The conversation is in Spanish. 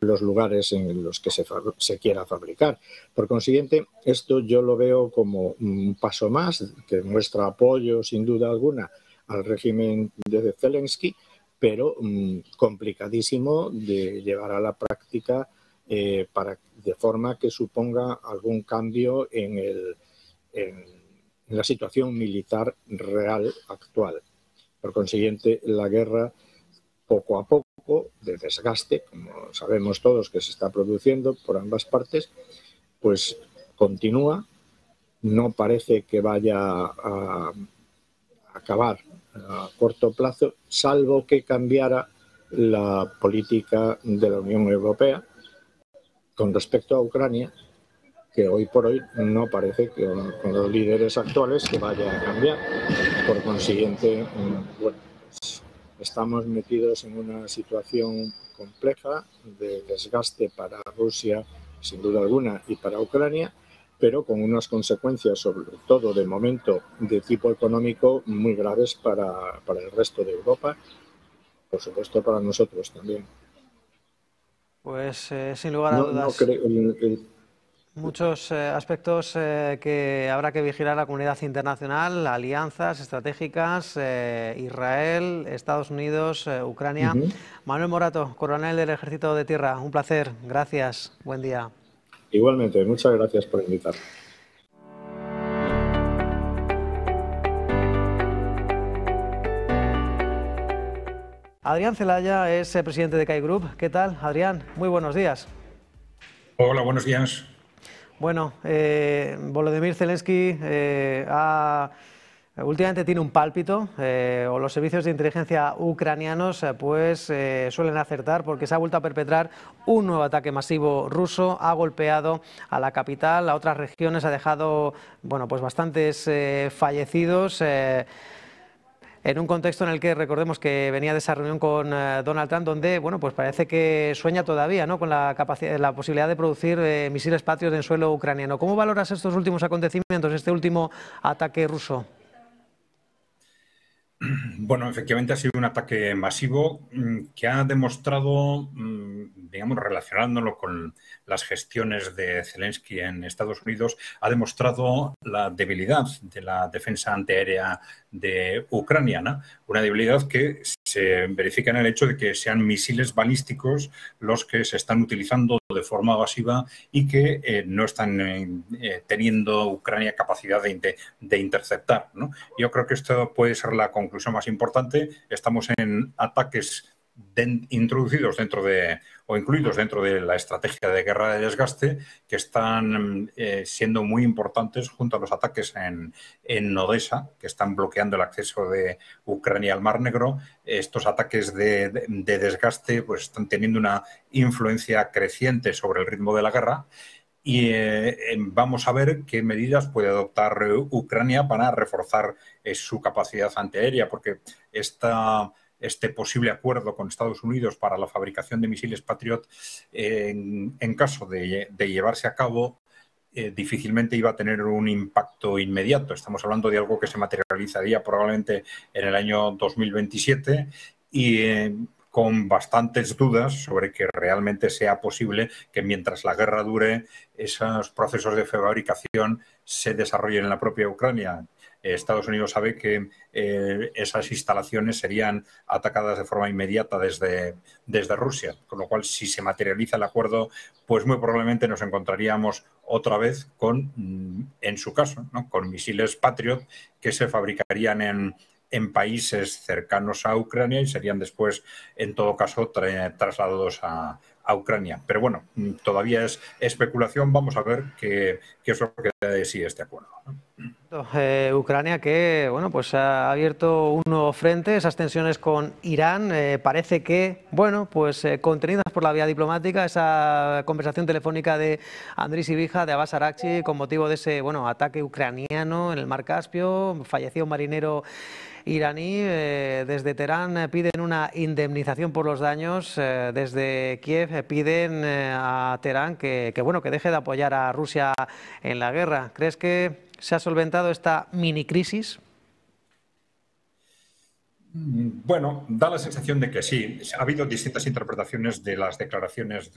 los lugares en los que se quiera fabricar. Por consiguiente, esto yo lo veo como un paso más que muestra apoyo, sin duda alguna, al régimen de Zelensky, pero complicadísimo de llevar a la práctica de forma que suponga algún cambio en la situación militar real actual. Por consiguiente, la guerra, poco a poco, de desgaste, como sabemos todos que se está produciendo por ambas partes, pues continúa. No parece que vaya a acabar a corto plazo, salvo que cambiara la política de la Unión Europea con respecto a Ucrania, que hoy por hoy no parece que con los líderes actuales que vaya a cambiar. Por consiguiente, bueno, pues estamos metidos en una situación compleja de desgaste para Rusia, sin duda alguna, y para Ucrania, pero con unas consecuencias, sobre todo de momento, de tipo económico muy graves para el resto de Europa, por supuesto para nosotros también. Pues sin lugar a dudas, muchos aspectos que habrá que vigilar la comunidad internacional, alianzas estratégicas, Israel, Estados Unidos, Ucrania. Manuel Morato, coronel del Ejército de Tierra, un placer, gracias, buen día. Igualmente, muchas gracias por invitarme. Adrián Celaya es presidente de CAI Group. ¿Qué tal, Adrián? Muy buenos días. Hola, buenos días. Bueno, Volodymyr Zelensky últimamente tiene un pálpito, o los servicios de inteligencia ucranianos suelen acertar, porque se ha vuelto a perpetrar un nuevo ataque masivo ruso, ha golpeado a la capital, a otras regiones, ha dejado pues bastantes fallecidos. En un contexto en el que recordemos que venía de esa reunión con Donald Trump, donde pues parece que sueña todavía, ¿no?, con la posibilidad de producir misiles Patriot en suelo ucraniano. ¿Cómo valoras estos últimos acontecimientos, este último ataque ruso? Bueno, efectivamente ha sido un ataque masivo que ha demostrado, digamos, relacionándolo con las gestiones de Zelensky en Estados Unidos, ha demostrado la debilidad de la defensa antiaérea de Ucrania, ¿no? Una debilidad que se verifica en el hecho de que sean misiles balísticos los que se están utilizando de forma masiva y que no están teniendo Ucrania capacidad de interceptar, ¿no? Yo creo que esto puede ser la conclusión más importante. Estamos en ataques introducidos dentro de o incluidos dentro de la estrategia de guerra de desgaste, que están siendo muy importantes junto a los ataques en Odessa, que están bloqueando el acceso de Ucrania al Mar Negro. Estos ataques de desgaste pues están teniendo una influencia creciente sobre el ritmo de la guerra. Y vamos a ver qué medidas puede adoptar Ucrania para reforzar su capacidad antiaérea, porque este posible acuerdo con Estados Unidos para la fabricación de misiles Patriot, en caso de llevarse a cabo, difícilmente iba a tener un impacto inmediato. Estamos hablando de algo que se materializaría probablemente en el año 2027 y con bastantes dudas sobre que realmente sea posible que mientras la guerra dure, esos procesos de fabricación se desarrollen en la propia Ucrania. Estados Unidos sabe que esas instalaciones serían atacadas de forma inmediata desde Rusia, con lo cual si se materializa el acuerdo, pues muy probablemente nos encontraríamos otra vez en su caso, ¿no?, con misiles Patriot que se fabricarían en países cercanos a Ucrania y serían después, en todo caso, trasladados a Ucrania. Pero bueno, todavía es especulación. Vamos a ver qué es lo que da de sí este acuerdo, ¿no? Ucrania que pues ha abierto un nuevo frente, esas tensiones con Irán, parece que contenidas por la vía diplomática, esa conversación telefónica de Andriy Sybiha, de Abbas Araghchi, con motivo de ese ataque ucraniano en el Mar Caspio, falleció un marinero iraní. Desde Teherán piden una indemnización por los daños, desde Kiev piden a Teherán que deje de apoyar a Rusia en la guerra. ¿Crees que se ha solventado esta mini crisis? Bueno, da la sensación de que sí. Ha habido distintas interpretaciones de las declaraciones